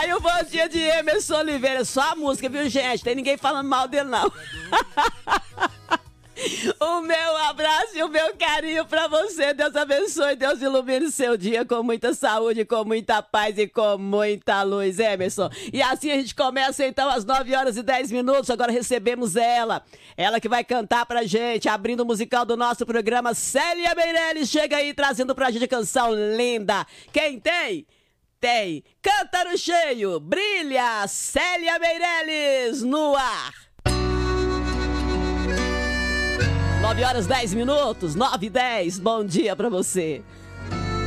Aí o bom dia de Emerson Oliveira. Só a música, viu, gente? Tem ninguém falando mal dele, não. O meu abraço e o meu carinho pra você. Deus abençoe, Deus ilumine seu dia com muita saúde, com muita paz e com muita luz, Emerson. E assim a gente começa então às 9h10. Agora recebemos ela que vai cantar pra gente, abrindo o musical do nosso programa. Célia Meirelles chega aí trazendo pra gente a canção linda. Quem tem? Tem. Canta no cheio, brilha, Célia Meirelles no ar. 9h10, 9h10, bom dia pra você.